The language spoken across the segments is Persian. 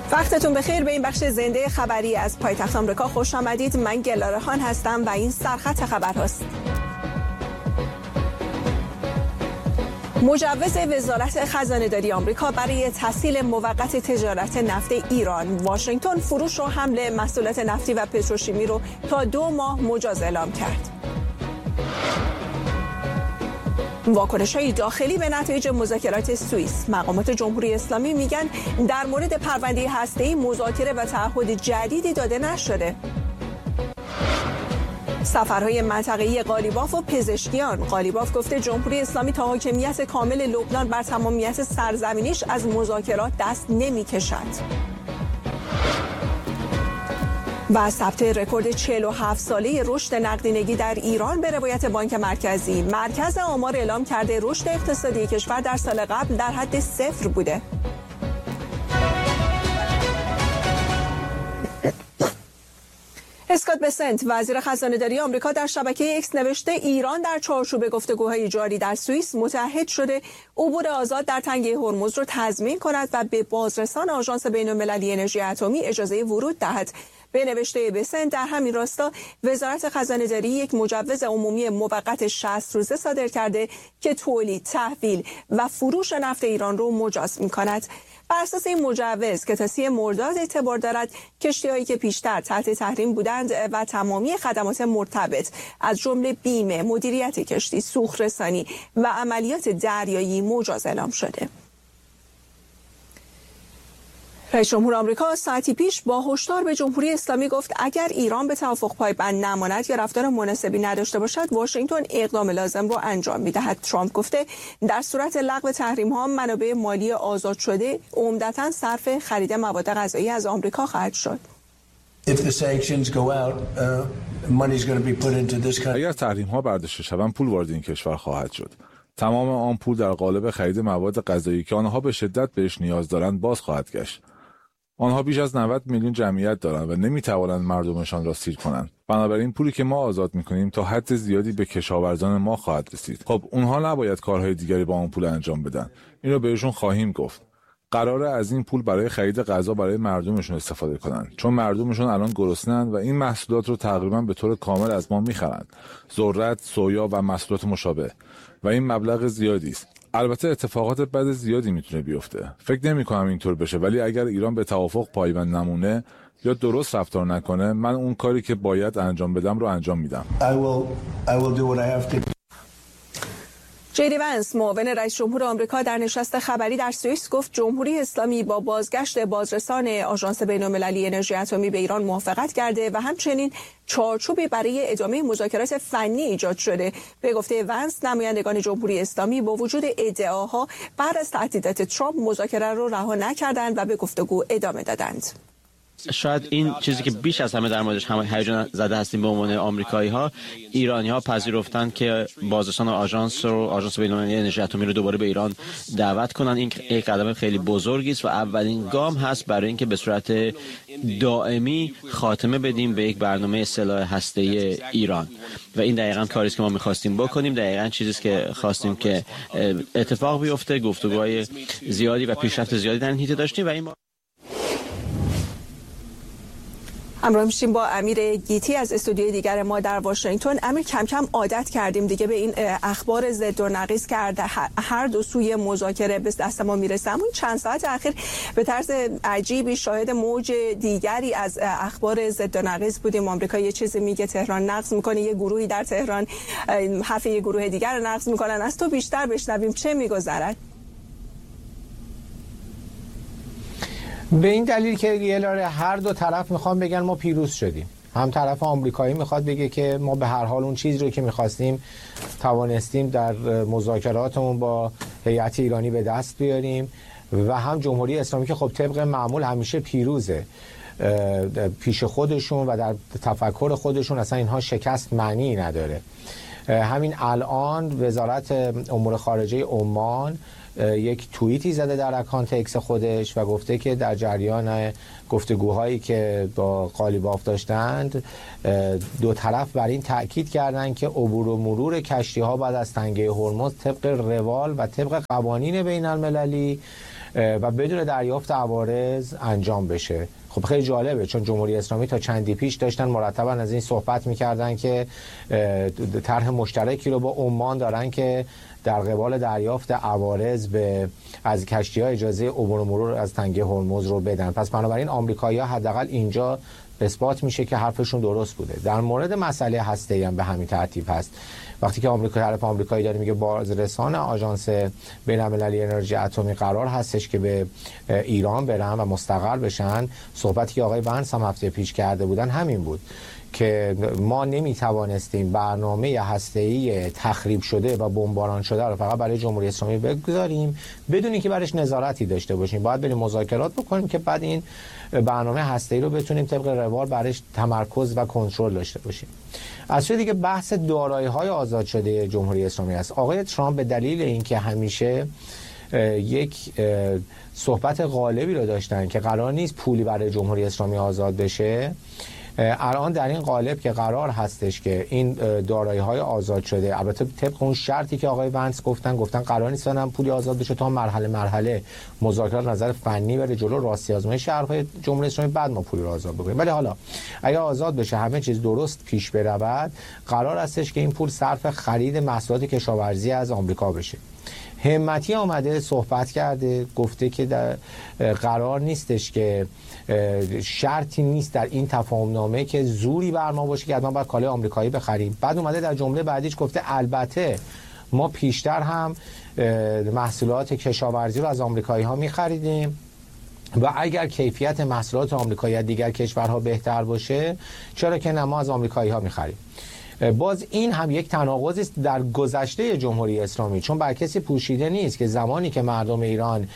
وقتتون بخیر. به این بخش زنده خبری از پایتخت آمریکا خوش آمدید. من گلاره خان هستم و این سرخط خبرهاست. مجوز وزارت خزانه‌داری آمریکا برای تسهیل موقت تجارت نفت ایران. واشنگتن فروش و حمل محصولات نفتی و پتروشیمی رو تا 2 ماه مجاز اعلام کرد. واکنش‌های داخلی به نتایج مذاکرات سوئیس. مقامات جمهوری اسلامی میگن در مورد پرونده هسته‌ای مذاکره و تعهد جدیدی داده نشده. سفرهای منطقه‌ای قالیباف و پزشکیان. قالیباف گفته جمهوری اسلامی تا حاکمیت کامل لبنان بر تمامیت سرزمینیش از مذاکرات دست نمی‌کشد. و ثبت رکورد 47 ساله رشد نقدینگی در ایران به روایت بانک مرکزی. مرکز آمار اعلام کرده رشد اقتصادی کشور در سال قبل در حد 0 بوده. اسکات بسنت وزیر خزانه‌داری آمریکا در شبکه ایکس نوشته ایران در چارچوب گفتگوهای جاری در سوئیس متحد شده عبور آزاد در تنگه هرمز را تضمین کند و به بازرسان آژانس بین‌المللی انرژی اتمی اجازه ورود دهد. به نوشته بسنت در همین راستا وزارت خزانه‌داری یک مجوز عمومی موقت 60 روزه صادر کرده که تولید، تحویل و فروش نفت ایران را مجاز می‌کند. بر اساس این مجوز که تا 30 مرداد اعتبار دارد، کشتی‌هایی که پیشتر تحت تحریم بودند و تمامی خدمات مرتبط از جمله بیمه، مدیریت کشتی، سوخت‌رسانی و عملیات دریایی مجاز اعلام شده. رئیس جمهور آمریکا ساعتی پیش با هشدار به جمهوری اسلامی گفت اگر ایران به توافق پایبند نماند یا رفتار مناسبی نداشته باشد، واشنگتن اقدام لازم را انجام می‌دهد. ترامپ گفته در صورت لغو تحریم‌ها منابع مالی آزاد شده عمدتاً صرف خرید مواد غذایی از آمریکا خواهد شد. اگر تحریم‌ها برداشته شوند، پول وارد این کشور خواهد شد. تمام آن پول در قالب خرید مواد غذایی که آنها به شدت بهش نیاز دارند باز خواهد گشت. آنها بیش از 90 میلیون جمعیت دارند و نمیتوانند مردمشان را سیر کنند. بنابراین پولی که ما آزاد میکنیم تا حد زیادی به کشاورزان ما خواهد رسید. خب اونها نباید کارهای دیگری با اون پول انجام بدن. این رو بهشون خواهیم گفت. قراره از این پول برای خرید غذا برای مردمشون استفاده کنن، چون مردمشون الان گرسنه‌اند و این محصولات رو تقریبا به طور کامل از ما میخرند. ذرت، سویا و محصولات مشابه. و این مبلغ زیادی است. البته اتفاقات بد زیادی میتونه بیفته. فکر نمی‌کنم اینطور بشه، ولی اگر ایران به توافق پایبند نمونه یا درست رفتار نکنه، من اون کاری که باید انجام بدم رو انجام میدم. جی دی ونس معاون رئیس جمهور آمریکا در نشست خبری در سوئیس گفت جمهوری اسلامی با بازگشت بازرسان آژانس بین‌المللی انرژی اتمی به ایران موافقت کرده و همچنین چارچوبی برای ادامه مذاکرات فنی ایجاد شده. به گفته ونس نمایندگان جمهوری اسلامی با وجود ادعاها بعد از تهدیدات ترامپ مذاکره را رها نکردند و به گفتگو ادامه دادند. شاید این چیزی که بیش از همه در موردش همه هیجان زده هستیم به عنوان آمریکایی‌ها، ایرانی‌ها پذیرفتند که بازرسان آژانس بین‌المللی انرژی اتمی رو دوباره به ایران دعوت کنن. این یک قدم خیلی بزرگی است و اولین گام هست برای اینکه به صورت دائمی خاتمه بدیم به یک برنامه سلاح هسته‌ای ایران و این دقیقاً کاری است که ما می‌خواستیم بکنیم. دقیقاً چیزی است که خواستیم که اتفاق بیفته. گفتگوهای زیادی و پیشرفت زیادی در این حیطه داشتیم و این همراه میشیم با امیر گیتی از استودیوی دیگر ما در واشنگتن. امیر، کم کم عادت کردیم دیگه به این اخبار ضد و نقیض که هر دو سوی مذاکره به دست ما میرسه. اما چند ساعت اخیر به طرز عجیبی شاهد موج دیگری از اخبار ضد و نقیض بودیم. آمریکا یه چیزی میگه، تهران نقض میکنه، یه گروهی در تهران حرف یه گروه دیگر رو نقض میکنن. از تو بیشتر بشنویم چه میگذرد؟ به این دلیل که هر دو طرف میخوان بگن ما پیروز شدیم. هم طرف آمریکایی میخواد بگه که ما به هر حال اون چیزی رو که میخواستیم توانستیم در مذاکراتمون با هیئت ایرانی به دست بیاریم و هم جمهوری اسلامی که خب طبق معمول همیشه پیروزه پیش خودشون و در تفکر خودشون اصلا اینها شکست معنی نداره. همین الان وزارت امور خارجه عمان یک توییتی زده در اکانت اکس خودش و گفته که در جریان گفتگوهایی که با قالیباف داشتند دو طرف بر این تأکید کردند که عبور و مرور کشتی‌ها بعد از تنگه هرمز طبق روال و طبق قوانین بین المللی و بدون دریافت عوارض انجام بشه. خب خیلی جالبه، چون جمهوری اسلامی تا چندی پیش داشتن مرتبا از این صحبت میکردن که طرح مشترکی رو با عمان دارن که در قبال دریافت عوارض از کشتی‌ها اجازه عبور و مرور از تنگه هرمز رو بدن. پس بنابراین آمریکایی‌ها حداقل اینجا اثبات میشه که حرفشون درست بوده. در مورد مسئله هسته‌ای هم به همین ترتیب هست. وقتی که طرف آمریکایی داره میگه بازرسان آژانس بین‌المللی انرژی اتمی قرار هستش که به ایران برن و مستقر بشن، صحبتی که آقای ونس هم هفته پیش کرده بودن همین بود که ما نمیتوانستیم برنامه هسته‌ای تخریب شده و بمباران شده رو فقط برای جمهوری اسلامی بگذاریم بدون اینکه برش نظارتی داشته باشیم. باید بریم مذاکرات بکنیم که بعد این برنامه هسته‌ای رو بتونیم طبق روال برش تمرکز و کنترل داشته باشیم. از سوی دیگه بحث دارایی‌های آزاد شده جمهوری اسلامی است. آقای ترامپ به دلیل اینکه همیشه یک صحبت غالبی رو داشتن که قرار نیست پولی برای جمهوری اسلامی آزاد بشه، الان در این قالب که قرار هستش که این دارایی‌های آزاد شده، البته طبق اون شرطی که آقای ونس گفتن قرار نیست هم پولی آزاد بشه تا مرحله مذاکرات نظر فنی بره جلو، راستی آزمایش شرط‌های جمهوری اسلامی، بعد ما پولی رو آزاد بکنیم. ولی حالا اگر آزاد بشه همه چیز درست پیش برود، قرار هستش که این پول صرف خرید محصولات کشاورزی از آمریکا بشه. همتی آمده صحبت کرده، گفته که قرار نیستش که شرطی نیست در این تفاهمنامه که زوری بر ما باشه که حتما باید کالای آمریکایی بخریم. بعد اومده در جمله بعدیش گفته البته ما پیشتر هم محصولات کشاورزی رو از آمریکایی ها می‌خریدیم و اگر کیفیت محصولات آمریکایی از دیگر کشورها بهتر باشه چرا که نه ما از آمریکایی ها می‌خریم. باز این هم یک تناقضی است در گذشته جمهوری اسلامی، چون بر کسی پوشیده نیست که زمانی که مردم ایران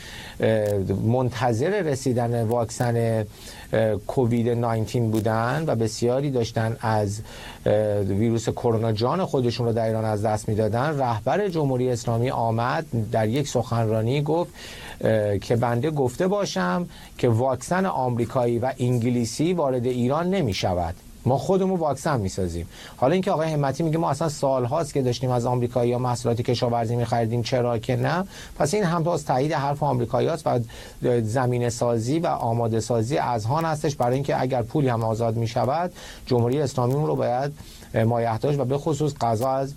منتظر رسیدن واکسن کووید 19 بودن و بسیاری داشتن از ویروس کرونا جان خودشون رو در ایران از دست میدادن، رهبر جمهوری اسلامی آمد در یک سخنرانی گفت که بنده گفته باشم که واکسن آمریکایی و انگلیسی وارد ایران نمی شود، ما خودمون واکسن میسازیم. حالا اینکه آقای همتی میگه ما اصلا سالهاست که داشتیم از آمریکایی‌ها محصولات کشاورزی می‌خریدیم چرا که نه، پس این هم باز تایید حرف آمریکایی‌هاست و زمینه سازی و آماده سازی اذهان هستش برای اینکه اگر پولی هم آزاد میشود جمهوری اسلامی اون رو باید مایحتاج و به خصوص غذا از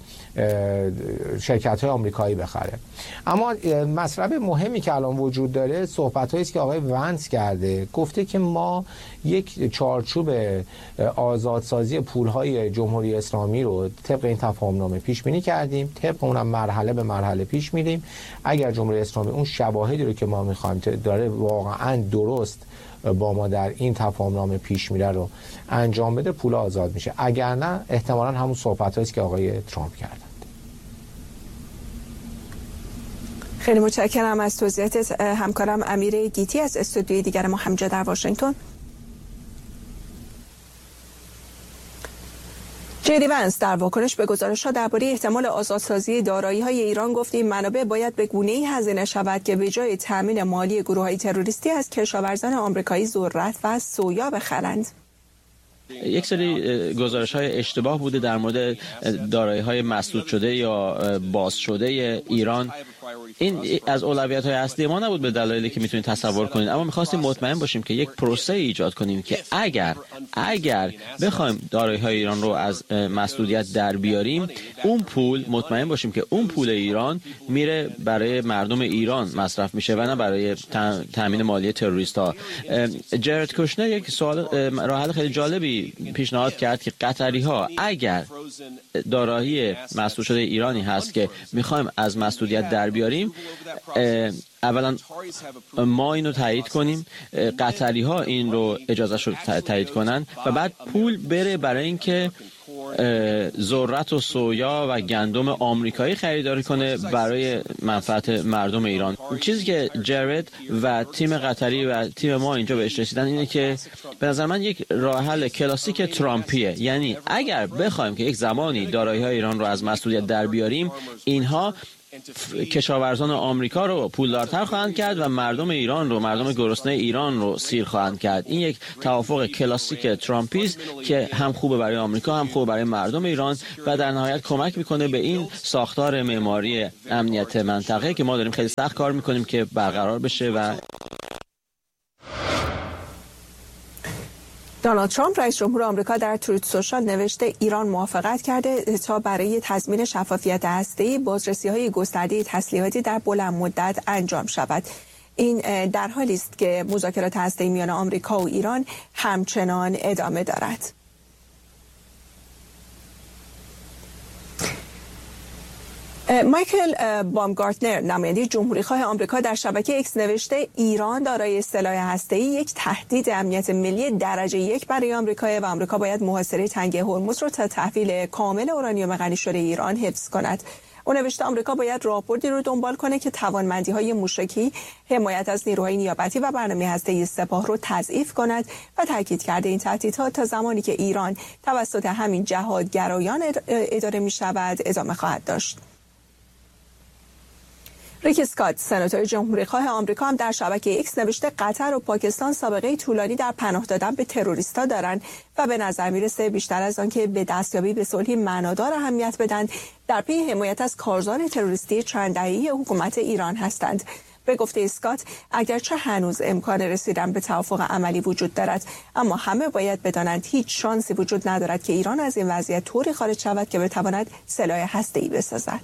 شرکت‌های آمریکایی بخره. اما مطلب مهمی که الان وجود داره صحبت‌هایی است که آقای ونس کرده، گفته که ما یک چارچوب آزادسازی پول‌های جمهوری اسلامی رو طبق این تفاهمنامه پیش بینی کردیم، طبق اونم مرحله به مرحله پیش میریم. اگر جمهوری اسلامی اون شواهدی رو که ما می‌خوایم داره واقعاً درست با ما در این تفاهمنامه پیش میره رو انجام بده، پول آزاد میشه. اگر نه احتمالاً همون صحبتایی است که آقای ترامپ کردند. خیلی متشکرم از توضیحات همکارم امیر گیتی از استودیوی دیگر ما همینجا در واشنگتن. جی ونس در واکنش به گزارش‌ها درباره احتمال آزادسازی دارایی‌های ایران گفت این منابع باید به گونه‌ای هزینه شود که به جای تامین مالی گروه‌های تروریستی از کشاورزان آمریکایی ذرت و سویا بخرند. یک سری گزارش‌های اشتباه بوده در مورد دارایی‌های مسدود شده یا باز شده ایران. این از اولویت‌های اصلی ما نبود به دلایلی که میتونید تصور کنید، اما می‌خواستیم مطمئن باشیم که یک پروسه ایجاد کنیم که اگر بخوایم دارایی‌های ایران رو از مسدودیت در بیاریم، اون پول مطمئن باشیم که اون پول ایران میره برای مردم ایران مصرف میشه و نه برای تامین مالی تروریست‌ها. جرد کوشنر یک سوال راه حل خیلی جالبی پیشنهاد کرد که قطری‌ها اگر دارایی مسدود شده ایرانی هست که می‌خوایم از مسدودیت در بیاریم، اولا ما اینو تایید کنیم، قطری‌ها این رو اجازه شد تایید کنن و بعد پول بره برای اینکه ذرت و سویا و گندم آمریکایی خریداری کنه برای منفعت مردم ایران. چیزی که جرد و تیم قطری و تیم ما اینجا بهش رسیدن اینه که به نظر من یک راه حل کلاسیک ترامپیه، یعنی اگر بخوایم که یک زمانی دارایی‌های ایران رو از مسئولیت در بیاریم، اینها کشاورزان آمریکا رو پولدارتر خواهند کرد و مردم ایران رو، مردم گرسنه ایران رو سیر خواهند کرد. این یک توافق کلاسیک ترامپیست که هم خوبه برای آمریکا هم خوبه برای مردم ایران و در نهایت کمک میکنه به این ساختار معماری امنیت منطقه که ما داریم خیلی سخت کار میکنیم که برقرار بشه. و دونالد ترامپ رئیس جمهور آمریکا در تروت سوشال نوشته ایران موافقت کرده تا برای تضمین شفافیت هسته‌ای بازرسی‌های گسترده تسلیحاتی در بلند مدت انجام شود. این در حالی است که مذاکرات هسته‌ای میان آمریکا و ایران همچنان ادامه دارد. مایکل بامگارتنر نماینده جمهوری‌خواه آمریکا در شبکه ایکس نوشته ایران دارای سلاح هسته‌ای یک تهدید امنیت ملی درجه 1 برای آمریکا و آمریکا باید محاصره تنگه هرمز را تا تحویل کامل اورانیوم غنی شده ایران حفظ کند. او نوشته آمریکا باید راهبردی رو دنبال کنه که توانمندی‌های موشکی، حمایت از نیروهای نیابتی و برنامه هسته‌ای سپاه رو تضعیف کند و تاکید کرده این تهدیدها تا زمانی که ایران توسط همین جهادگرایان اداره می‌شود ادامه خواهد داشت. ریک اسکات سناتور جمهوری‌خواه آمریکا هم در شبکه ایکس نوشته قطر و پاکستان سابقه طولانی در پناه دادن به تروریست‌ها دارند و به نظر میرسه بیشتر از آن که به دستیابی به صلحی معنادار اهمیت بدن در پی حمایت از کارزار تروریستی چند دهه‌ای حکومت ایران هستند. به گفته اسکات اگرچه هنوز امکان رسیدن به توافق عملی وجود دارد اما همه باید بدانند هیچ شانسی وجود ندارد که ایران از این وضعیت طوری خارج شود که بتواند سلاح هسته‌ای بسازد.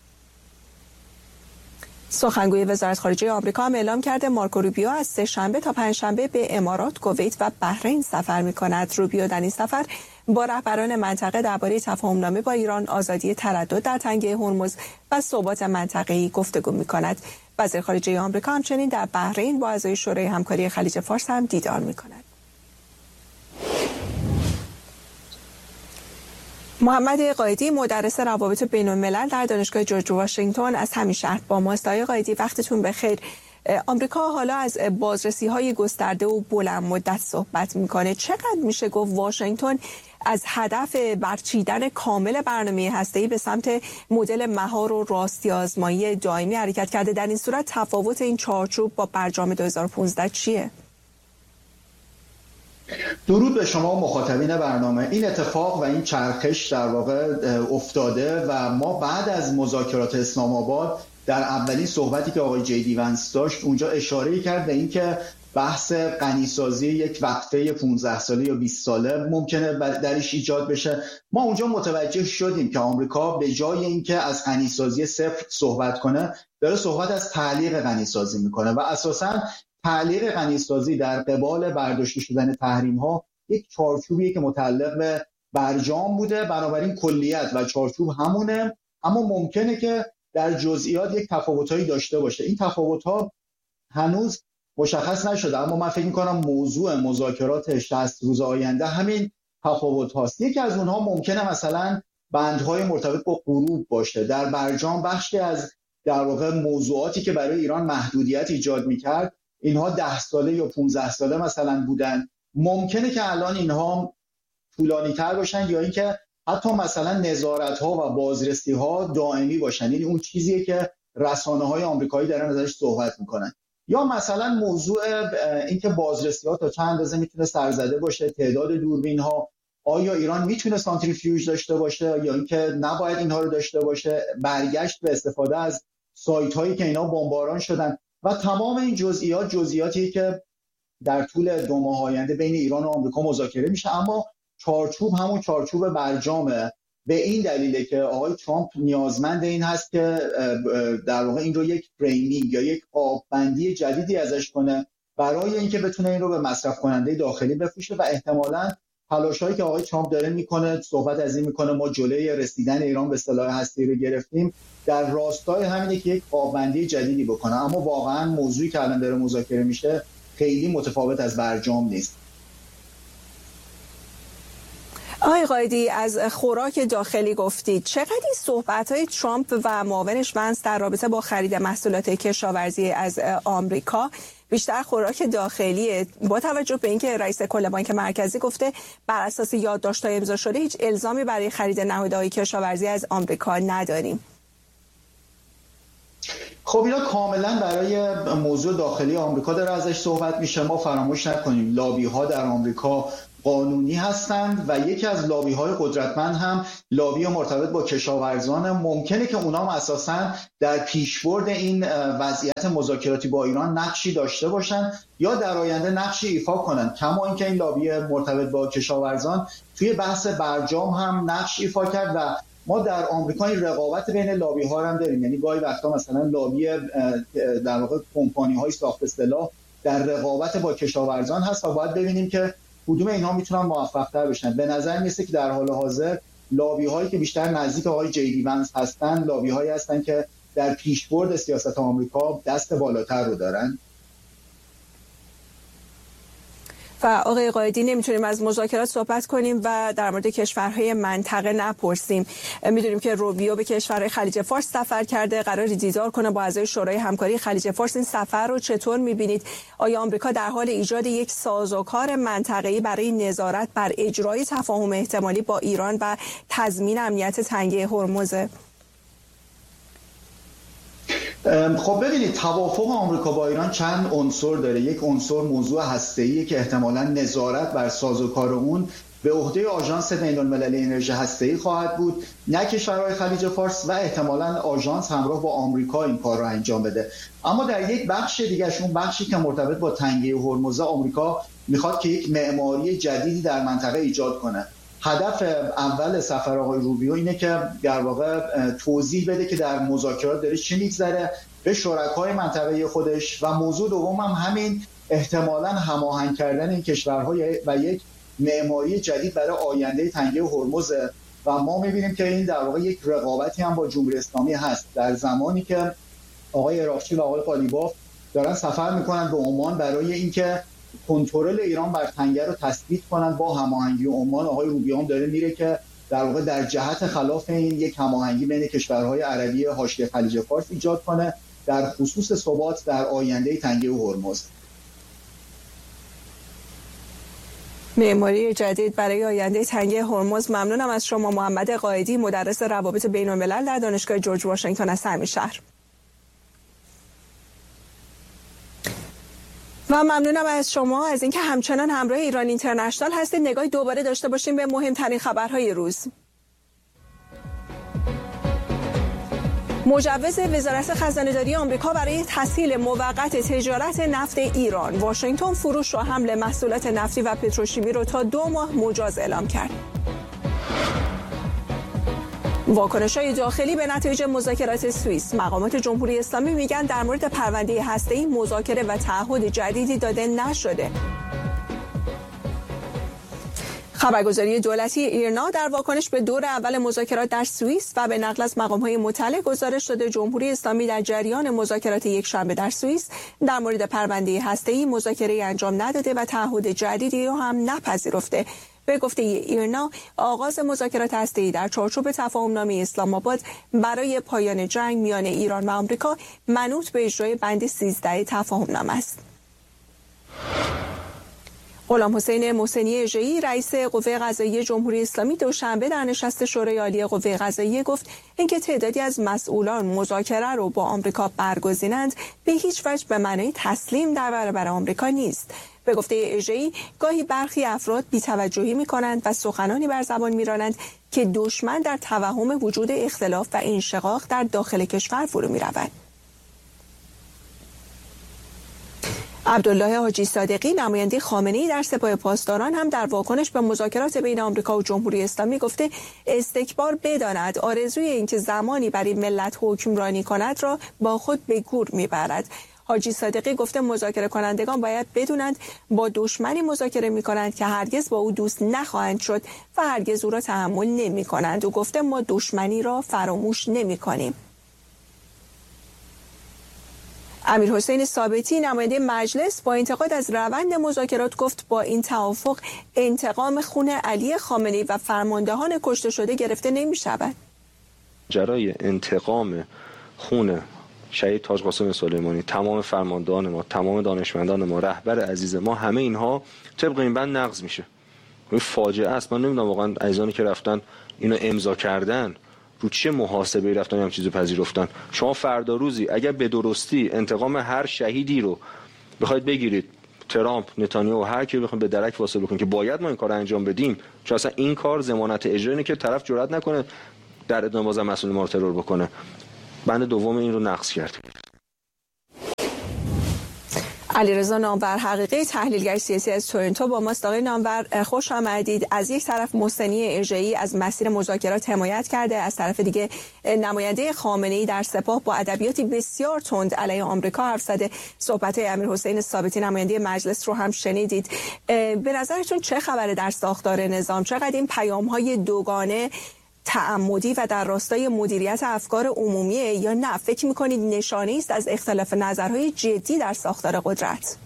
سخنگوی وزارت خارجه آمریکا هم اعلام کرده مارکو روبیو از سه‌شنبه تا پنجشنبه به امارات، کویت و بحرین سفر می‌کند. روبیو در این سفر با رهبران منطقه درباره تفاهم‌نامه با ایران، آزادی تردد در تنگه هرمز و ثبات منطقه‌ای گفتگو می‌کند. وزیر خارجه آمریکا همچنین در بحرین با اعضای شورای همکاری خلیج فارس هم دیدار می‌کند. محمد قائدی مدرس روابط بین‌الملل در دانشگاه جورج واشنگتن از همین شهر با ماست. آقای قائدی وقتتون بخیر. آمریکا حالا از بازرسی‌های گسترده و بلند مدت صحبت میکنه. چقدر میشه گفت واشنگتن از هدف برچیدن کامل برنامه هسته‌ای به سمت مدل مهار و راستی آزمایی دائمی حرکت کرده؟ در این صورت تفاوت این چارچوب با برجام 2015 چیه؟ درود به شما مخاطبین برنامه. این اتفاق و این چرخش در واقع افتاده و ما بعد از مذاکرات اسلام آباد در اولین صحبتی که آقای جی دی ونس داشت اونجا اشاره کرد به اینکه بحث غنیسازی یک وقفه 15 ساله یا 20 ساله ممکنه درش ایجاد بشه. ما اونجا متوجه شدیم که آمریکا به جای اینکه از غنیسازی صفر صحبت کنه داره صحبت از تعلیق غنیسازی میکنه و اساساً تعلیق غنیسازی در قبال برداشته شدن تحریم‌ها یک چارچوبیه که متعلق به برجام بوده، بنابراین کلیت و چارچوب همونه، اما ممکنه که در جزئیات یک تفاوتایی داشته باشه. این تفاوت‌ها هنوز مشخص نشده، اما من فکر می‌کنم موضوع مذاکرات 60 روز آینده همین تفاوت‌هاست. یکی از اونها ممکنه مثلا بندهای مرتبط با غروب باشه. در برجام بخشی از در واقع موضوعاتی که برای ایران محدودیت ایجاد می‌کرد اینها 10 ساله یا 15 ساله مثلا بودن، ممکنه که الان اینها طولانی تر باشن یا اینکه حتی مثلا نظارت ها و بازرسی ها دائمی باشن. یعنی اون چیزیه که رسانه های آمریکایی دارن ازش صحبت میکنن. یا مثلا موضوع اینکه بازرسی ها تا چند اندازه میتونه سرزده باشه، تعداد دوربین ها، آیا ایران میتونه سانتریفیوژ داشته باشه یا اینکه نباید اینها رو داشته باشه، برگشت به استفاده از سایت هایی که اینا بمباران شدن و تمام این جزئیاتی که در طول 2 ماه آینده بین ایران و آمریکا مذاکره میشه. اما چارچوب همون چارچوب برجامه، به این دلیله که آقای ترامپ نیازمند این هست که در واقع این رو یک فریمینگ یا یک آببندی جدیدی ازش کنه برای اینکه بتونه این رو به مصرف کننده داخلی بفروشه و احتمالاً تلاشایی که آقای ترامپ داره میکنه، صحبت از این میکنه ما جلوی رسیدن ایران به سلاح هسته‌ای رو گرفتیم، در راستای همینه که یک آببندی جدیدی بکنه. اما واقعا موضوعی که الان داره مذاکره میشه خیلی متفاوت از برجام نیست. آقای قائدی از خوراک داخلی گفتید. چقدر این صحبت‌های ترامپ و معاونش ونس در رابطه با خرید محصولات کشاورزی از آمریکا بیشتر خوراک داخلیه، با توجه به اینکه رئیس کل بانک مرکزی گفته بر اساس یادداشت‌های امضا شده هیچ الزامی برای خرید نهادهای کشاورزی از آمریکا نداریم؟ خب اینا کاملا برای موضوع داخلی آمریکا داره ازش صحبت میشه. ما فراموش نکنیم لابی ها در آمریکا قانونی هستند و یکی از لابی های قدرتمند هم لابی مرتبط با کشاورزان. ممکنه که اونام اساساً در پیشبرد این وضعیت مذاکراتی با ایران نقشی داشته باشن یا در آینده نقشی ایفا کنن، کما اینکه این لابی مرتبط با کشاورزان توی بحث برجام هم نقش ایفا کرد و ما در آمریکا این رقابت بین لابی ها هم داریم. یعنی گاهی وقتا مثلا لابی در واقع کمپانی های ساخت سلاح در رقابت با کشاورزان هست و باید ببینیم که کدوم اینها میتونن موفق تر بشن. به نظر میسه که در حال حاضر لابی هایی که بیشتر نزدیک آقای جی دی ونس هستن لابی هایی هستن که در پیشبرد سیاست آمریکا دست بالاتر رو دارن. و آقای قائدی نمیتونیم از مذاکرات صحبت کنیم و در مورد کشورهای منطقه نپرسیم. میدونیم که روبیو به کشورهای خلیج فارس سفر کرده، قرار دیدار کنه با اعضای شورای همکاری خلیج فارس. این سفر رو چطور میبینید؟ آیا آمریکا در حال ایجاد یک سازوکار منطقه‌ای برای نظارت بر اجرای تفاهم احتمالی با ایران و تضمین امنیت تنگه هرمز؟ خب ببینید، توافق آمریکا با ایران چند عنصر داره. یک عنصر موضوع هسته‌ایه که احتمالاً نظارت بر سازوکار اون به عهده آژانس بین‌المللی انرژی هسته‌ای خواهد بود، نه کشورهای خلیج فارس، و احتمالاً آژانس همراه با آمریکا این کار رو انجام بده. اما در یک بخش دیگه، اون بخشی که مرتبط با تنگه هرمز، آمریکا میخواد که یک معماری جدیدی در منطقه ایجاد کنه. هدف اول سفر آقای روبیو اینه که در واقع توضیح بده که در مذاکرات داره چی میگذره به شرکای منطقه خودش، و موضوع دوم هم همین احتمالاً هماهنگ کردن این کشورهای و یک معماری جدید برای آینده تنگه هرمز. و ما میبینیم که این در واقع یک رقابتی هم با جمهوری اسلامی هست. در زمانی که آقای عراقچی و آقای قالیباف دارن سفر میکنن به عمان برای اینکه کنترل ایران بر تنگه رو تثبیت کنن با هماهنگی عمان، آقای روبیو هم داره میره که در واقع در جهت خلاف این یک هماهنگی بین کشورهای عربی حاشیه خلیج فارس ایجاد کنه در خصوص ثبات در آینده تنگه هرمز. معماری جدید برای آینده تنگه هرمز. ممنونم از شما محمد قائدی، مدرس روابط بین‌الملل در دانشگاه جورج واشنگتن از همین شهر. و ممنونم از شما از اینکه همچنان همراه ایران اینترنشنال هستید. نگاهی دوباره داشته باشیم به مهمترین خبرهای روز. مجوز وزارت خزانه‌داری آمریکا برای تسهیل موقت تجارت نفت ایران. واشنگتن فروش و حمل محصولات نفتی و پتروشیمی را تا 2 ماه مجاز اعلام کرد. واکنش‌های داخلی به نتایج مذاکرات سوئیس. مقامات جمهوری اسلامی میگن در مورد پرونده هسته‌ای مذاکره و تعهد جدیدی داده نشده. خبرگزاری دولتی ایرنا در واکنش به دور اول مذاکرات در سوئیس و به نقل از مقام‌های مطلع گزارش داده جمهوری اسلامی در جریان مذاکرات یکشنبه در سوئیس در مورد پرونده هسته‌ای مذاکره انجام نداده و تعهد جدیدی را هم نپذیرفته. به گفته ایرنا، آغاز مذاکرات هسته‌ای در چارچوب تفاهمنامه اسلام آباد برای پایان جنگ میان ایران و آمریکا منوط به اجرای بند 13 تفاهمنامه است. غلام حسین محسنی اژه‌ای رئیس قوه قضاییه جمهوری اسلامی دوشنبه در نشست شورای عالی قوه قضاییه گفت اینکه تعدادی از مسئولان مذاکره رو با آمریکا برگزینند به هیچ وجه به معنای تسلیم در برابر آمریکا نیست. به گفته اژه‌ای گاهی برخی افراد بی‌توجهی می‌کنند و سخنانی بر زبان می‌رانند که دشمن در توهم وجود اختلاف و انشقاق در داخل کشور فرو می‌رود. عبدالله حاجی صادقی نماینده خامنه‌ای در سپاه پاسداران هم در واکنش به مذاکرات بین آمریکا و جمهوری اسلامی گفته استکبار بداند آرزوی اینکه زمانی برای ملت حکمرانی کند را با خود به گور میبرد. حاجی صادقی گفته مذاکره کنندگان باید بدونند با دشمنی مذاکره میکنند که هرگز با او دوست نخواهند شد و هرگز او را تحمل نمیکنند. او گفته ما دشمنی را فراموش نمیکنیم. امیرحسین ثابتی نماینده مجلس با انتقاد از روند مذاکرات گفت با این توافق انتقام خون علی خامنه‌ای و فرماندهان کشته شده گرفته نمی شود. جرای انتقام خون شهید تاج قاسم سلیمانی، تمام فرماندهان ما، تمام دانشمندان ما، رهبر عزیز ما، همه اینها طبق این بند نقض میشه. این فاجعه است. من نمیدونم واقعا عزیزانی که رفتن اینو امضا کردن رو چه محاسبه‌ای رفتن هم چیزو پذیرفتن؟ شما فردا روزی اگر به درستی انتقام هر شهیدی رو بخواید بگیرید، ترامپ، نتانیاهو، هر کی بخوام به درک واصل بکنه که باید ما این کارو انجام بدیم، چون اصلا این کار ضمانت اجرایی که طرف جرئت نکنه در ادامه بازم مسئول ما رو ترور بکنه. بند دوم این رو نقض کرد. علیرضا نامور حقیقی، تحلیلگر سیاسی از تورنتو با ماست. آقای نامور خوش آمدید. از یک طرف محسنی اژه‌ای از مسیر مذاکرات حمایت کرده، از طرف دیگه نماینده خامنه‌ای در سپاه با ادبیاتی بسیار تند علیه آمریکا حرف زده. صحبت‌های امیرحسین ثابتی نماینده مجلس رو هم شنیدید. به نظرتون چه خبره در ساختار نظام؟ چقدر این پیام‌های دوگانه تعمدی و در راستای مدیریت افکار عمومیه یا نه فکر میکنید نشانه است از اختلاف نظرهای جدی در ساختار قدرت؟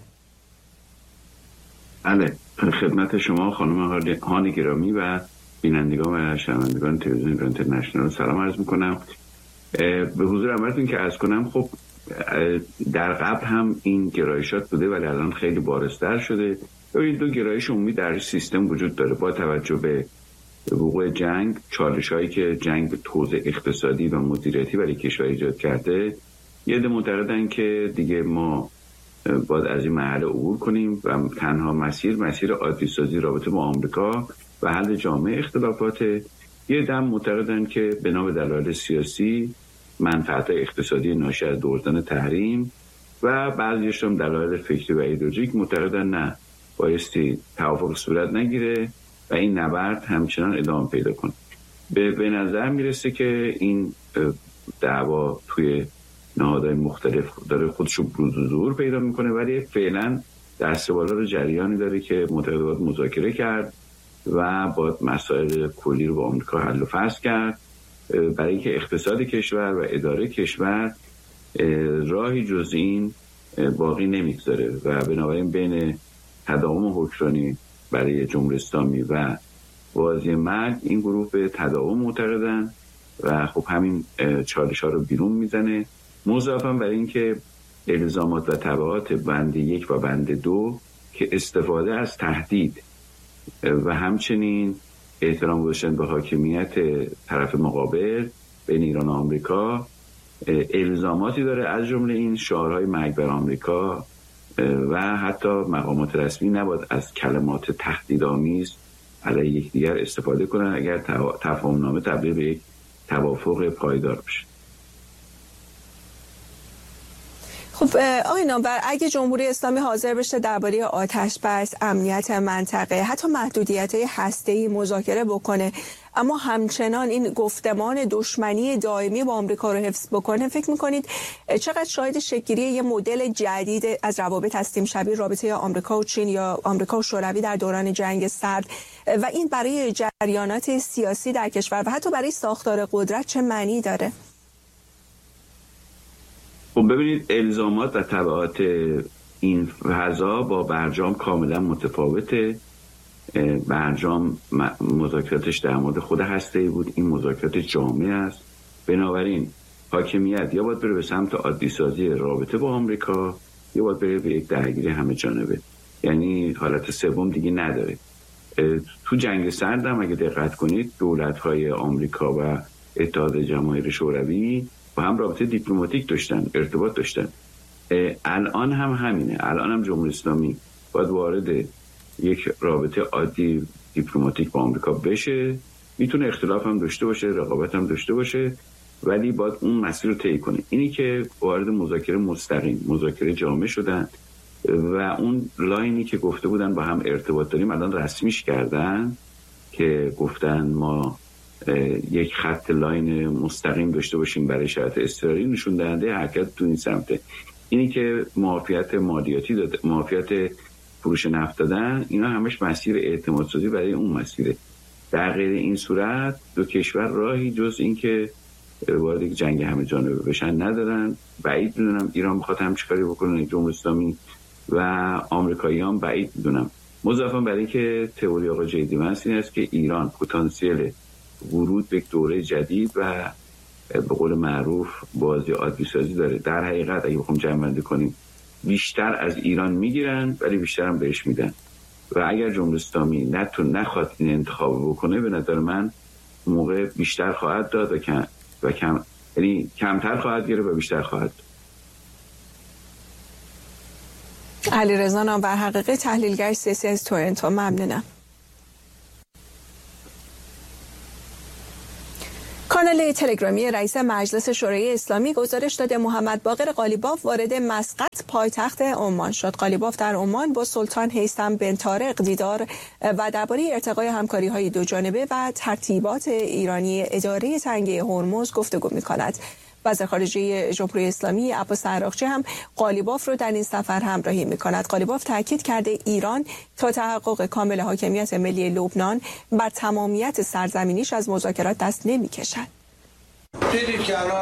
بله، خدمت شما خانم هانی گرامی و بینندگان و شنوندگان تلویزیون اینترنشنال سلام عرض میکنم. به حضور همتون که عرض کنم، خب در قبل هم این گرایشات بوده ولی الان خیلی بارزتر شده. این دو گرایش عمومی در سیستم وجود داره. با توجه به وقوع جنگ، چالش‌هایی که جنگ به توزیع اقتصادی و مدیریتی برای کشور ایجاد کرده، یه عده معتقدن که دیگه ما باید از این مرحله عبور کنیم و تنها مسیر عادی سازی رابطه با آمریکا و حل جامع اختلافات. یه عده معتقدن که بنا به دلایل سیاسی، منفعت اقتصادی ناشی از دوردن تحریم و بعضیش هم دلایل فکری و ایدئولوژیک معتقدن نه، بایستی توافق صورت نگیره و این نبرد همچنان ادامه پیدا کنه. به نظر میرسه که این دعوا توی نهادهای مختلف داره خودشو بروز و ظهور پیدا میکنه، ولی فعلا دست بالا رو جریانی داره که معتقدات مذاکره کرد و با مسائل کلی رو با آمریکا حل و فصل کرد برای اینکه اقتصاد کشور و اداره کشور راهی جز این باقی نمیگذاره و بنابراین بین تداوم حکمرانی برای جمهوری اسلامی و بازی مرگ این گروه به تداوم معتقدن و خب همین چالش ها رو بیرون میزنه. مضافاً برای اینکه الزامات و تبعات بند 1 و بند 2 که استفاده از تهدید و همچنین احترام گذاشتن به حاکمیت طرف مقابل بین ایران و آمریکا الزاماتی داره، از جمله این شعارهای مرگ بر آمریکا و حتی مقامات رسمی نباید از کلمات تهدیدآمیز علیه یکدیگر استفاده کنن اگر تفاهمنامه تبدیل به یک توافق پایدار بشه. خب آقای نامور، اگه جمهوری اسلامی حاضر بشه درباره آتش بس، امنیت منطقه، حتی محدودیت‌های هسته‌ای مذاکره بکنه، اما همچنان این گفتمان دشمنی دائمی با آمریکا رو حفظ بکنه، فکر می‌کنید چقدر شاهد شکل‌گیری یه مدل جدید از روابط هستیم شبیه رابطه آمریکا و چین یا آمریکا و شوروی در دوران جنگ سرد و این برای جریانات سیاسی در کشور و حتی برای ساختار قدرت چه معنی داره؟ خب ببینید، الزامات و تبعات این فضا با برجام کاملا متفاوته. برجام مذاکراتش در مورد خود هسته‌ای بود، این مذاکرات جامع است. بنابراین حاکمیت یا باید بره به سمت عادی سازی رابطه با آمریکا یا باید بره به یک درگیری همه جانبه، یعنی حالت سوم دیگه نداره. تو جنگ سرد هم اگه دقت کنید دولت‌های آمریکا و اتحاد جماهیر شوروی با هم رابطه دیپلماتیک داشتن، ارتباط داشتن. الان هم همینه. الان هم جمهوری اسلامی باید وارد یک رابطه عادی دیپلماتیک با آمریکا بشه، میتونه اختلاف هم داشته باشه، رقابت هم داشته باشه، ولی باید اون مسیر رو طی کنه. اینی که وارد مذاکره مستقیم، مذاکره جامع شدن و اون لاینی که گفته بودن با هم ارتباط داریم الان رسمیش کردن که گفتن ما یک خط لاین مستقیم داشته باشیم برای شرایط اضطراری، نشون دهنده حرکت تو این سمته. اینی که معافیت مالیاتی داده، معافیت فروش نفت دادن، اینا همش مسیر اعتماد سازی برای اون مسیره. در غیر این صورت دو کشور راهی جز این که وارد یک جنگ همه جانبه بشن ندارن. بعید میدونم ایران بخواد همچین کاری بکنه، جمهوری اسلامی و آمریکاییان بعید میدونم. مضافاً برای اینکه تئوری آقای جیدی ونس این است که ایران پتانسیل ورود به یک دوره جدید و به قول معروف بازی عادی سازی داره. در حقیقت اگه بخوام جمع‌بندی کنیم بیشتر از ایران میگیرن ولی بیشتر هم بهش میدن و اگر جمهوری اسلامی نخواد این انتخاب بکنه، به نظر من موقع بیشتر خواهد داد و یعنی کمتر خواهد گرفت و بیشتر خواهد داد. علیرضا نامورحقیقی، تحلیلگر سیاسی از تورنتو، ممنونم. کانال تلگرامی رئیس مجلس شورای اسلامی گزارش داده محمد باقر قالیباف وارد مسقط پایتخت عمان شد. قالیباف در عمان با سلطان هیثم بن طارق دیدار و درباره ارتقای همکاری‌های دوجانبه و ترتیبات ایرانی اداره تنگه هرمز گفتگو می‌کند. وزیر خارجه جمهوری اسلامی عباس عراقچی هم قالیباف رو در این سفر همراهی می‌کند. قالیباف تاکید کرده ایران تا تحقق کامل حاکمیت ملی لبنان بر تمامیت سرزمینیش از مذاکرات دست نمی‌کشد.